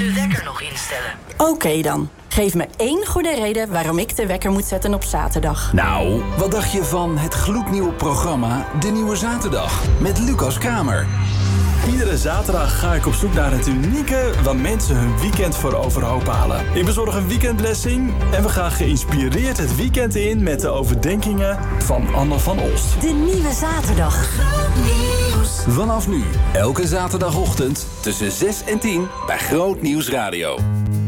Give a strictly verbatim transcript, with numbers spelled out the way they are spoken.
de wekker nog instellen. Oké okay dan. Geef me één goede reden waarom ik de wekker moet zetten op zaterdag. Nou, wat dacht je van het gloednieuwe programma De Nieuwe Zaterdag met Lucas Kramer? Iedere zaterdag ga ik op zoek naar het unieke waar mensen hun weekend voor overhoop halen. Ik bezorg een weekendblessing en we gaan geïnspireerd het weekend in met de overdenkingen van Anne van Olst. De Nieuwe Zaterdag. Vanaf nu, elke zaterdagochtend tussen zes en tien bij Groot Nieuws Radio.